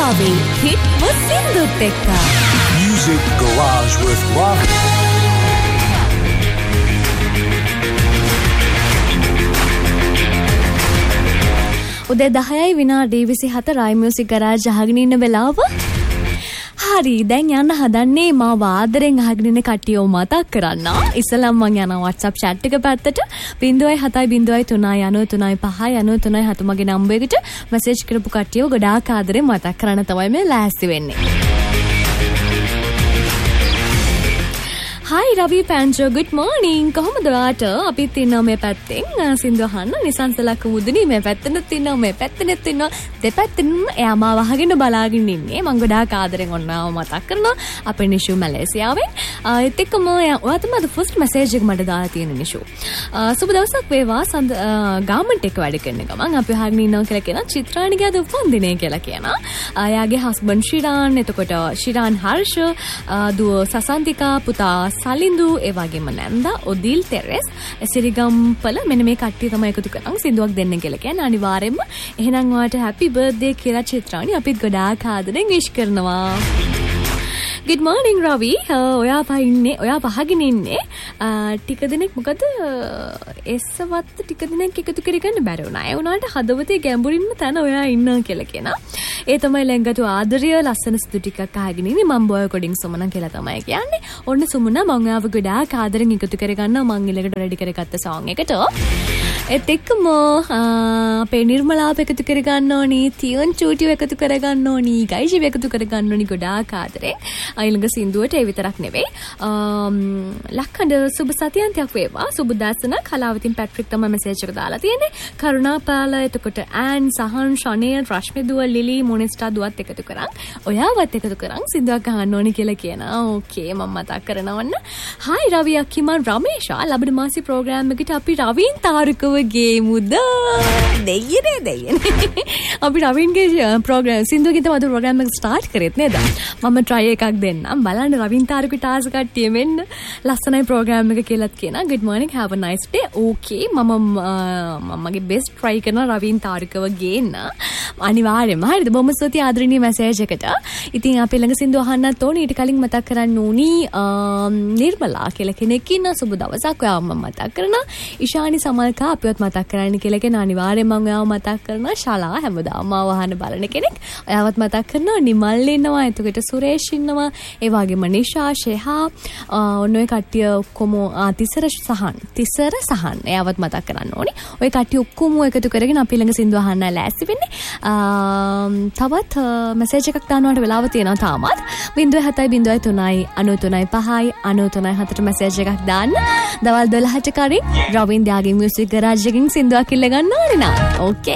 Ravi hit Sindhut ekka. Music Garage with Ravi. උදේ 10:27 Music Garage අහගෙන ඉන්න වෙලාව. හරි දැන් යන්න හදන්නේ මාව ආදරෙන් අහගෙන ඉන්න කට්ටියව මතක් කරන්න. ඉස්සෙල්ලාම මම යනවා WhatsApp chat එක පැත්තට 0.703.93.5.93.7 මගේ නම්බර් එකට මැසේජ් කරපු කට්ටියව ගොඩාක් ආදරෙන් මතක් කරන්න තමයි මේ ලෑස්ති වෙන්නේ. Hi Ravi Pancho, good morning. කොහොමද ඔයාට? අපිත් ඉන්නවා මේ පැත්තෙන්. සින්දු අහන්න නිසංසලක මුදුනේ මේ පැත්තෙත් ඉන්නවා මේ පැත්තෙත් ඉන්නවා. දෙපැත්තෙන් එයා මාව අහගෙන බලාගෙන ඉන්නේ. මම ගොඩාක් ආදරෙන් ඔන්නව මතක් කරනවා. අපේ නිෂු මැලේසියාවෙන්. ඒත් එක්කම ඔයා තමයි the first message එක මට දාලා තියෙන නිෂු. සුබ දවසක් වේවා. ගාමන්ට් එක වැඩ කරන ගමන් අපි අහගෙන ඉන්නවා කියලා කියන චිත්‍රාණිගේ අද උපන්දිනය කියලා කියනවා. එයාගේ හස්බන්ඩ් ශිරාන්, එතකොට ශිරාන් හර්ෂ, දුව සසන්තිකා, පුතා සලින්දු, ඒ වගේම නැන්දා, ඔදිල්, තෙරස්, සිරිගම්පල මෙන්න මේ කට්ටිය තමයි එකතු කරන් සින්දුවක් දෙන්න කියලා කියන්නේ. අනිවාර්යයෙන්ම එහෙනම් ඔයාලට happy birthday කියලා චිත්‍රාණි අපිත් ගොඩාක් ආදරෙන් wish කරනවා. Good morning Ravi. ඔයා පහගෙන ඉන්නේ. ටික දිනක් මොකද එස්සවත් ටික දිනක් එකතු කරගන්න බැරි වුණා. ඒ වුණාට හදවතේ ගැඹුරින්ම තන ඔයා ඉන්නවා කියලා කියනවා. ඒ තමයි ලැංගතු ආදරය ලස්සන සිතු ටිකක් අහගෙන ඉන්නේ. මම බොය කොඩින් සුමන කියලා තමයි කියන්නේ. ඔන්න සුමන මම ඔයාව ගොඩාක් ආදරෙන් එකතු කරගන්නවා මං ඊළඟට රෙඩි කරගත්ත song එකට. ඒත් එක්කම අපේ නිර්මලාව එකතු කරගන්න ඕනි, තියන් චූටිව එකතු කරගන්න ඕනි, ගයිජිව එකතු කරගන්න ඕනි ගොඩාක් ආදරේ. ඊළඟ සින්දුවට ඒ විතරක් නෙවෙයි. ලක්කඬ සුබ සතියන්තයක් වේවා. සුබ දාසන කලාවතින් පැට්‍රික් තමයි මැසේජ් එක දාලා තියෙන්නේ. කරුණාපාල, එතකොට ආන්, සහන්, ශනේල්, රශ්මි දුව, ලිලි, මොනිස්ටා දුවත් එකතු කරන් ඔයාවත් එකතු කරන් සින්දුවක් අහන්න ඕනි කියලා කියනවා. ඕකේ මම මතක් කරනවන්න. හායි රවි අකිමන් රමේෂා ලබන මාසි ප්‍රෝග්‍රෑම් එකට අපි රවින් තාරුකව ගේමුද? දෙයියනේ. අපි රවින්ගේ ප්‍රෝග්‍රෑම් සින්දුවකින් තමයි ප්‍රෝග්‍රෑම් එක ස්ටාර්ට් කරෙත් නේද? මම try එකක් දෙන්නම්. බලන්න රවින් තාරුකේ ටාස් කට්ටිය මෙන්න ලස්සනයි ප්‍රෝග්‍රෑම් එක කියලාත් කියනවා. good morning have a nice day. okay මමගේ best try කරනවා රවින් තාරුකව ගේන්න. අනිවාර්යයෙන්ම හරිද? බොහොම ස්තුතියි ආදරණීය මැසේජ් එකට. ඉතින් අපි ළඟ සින්දු අහන්නත් ඕනේ. ඊට කලින් මතක් කරන්න ඕනි නිර්මලා කියලා කෙනෙක් ඉන්න සුබ දවසක් ඔයාව මම මතක් කරනවා. ඉෂානි සමල්කා අපිවත් මතක් කරන්න කියලා කියන අනිවාර්යයෙන්ම මම ඔයාව මතක් කරනවා. ශලා හැමදාම මාව අහන බලන කෙනෙක්. ඔයාවත් මතක් කරනවා. නිමල් ඉන්නවා. එතකොට සුරේෂ් ඉන්නවා. ඒ වගේම නිෂා, ෂෙහා ඔන්න ඔය කට්ටිය ඔක්කොම තිසර සහන් එයාවත් මතක් කරන්න ඕනේ. ඔය කට්ටිය ඔක්කොම එකතු කරගෙන අපි ළඟ සින්දු අහන්න ලෑස්ති වෙන්නේ. තවත් මැසේජ් එකක් දානවට වෙලාව තියෙනවා තාමත්. 0.703.93.5.93.7 මැසේජ් එකක් දාන්න. දවල් 12ට කරින් රවින්ද්‍රගේ මියුසික් ගරාජ් එකකින් සින්දුවක් ඉල්ල ගන්න ඕනේ නා. ඕකේ.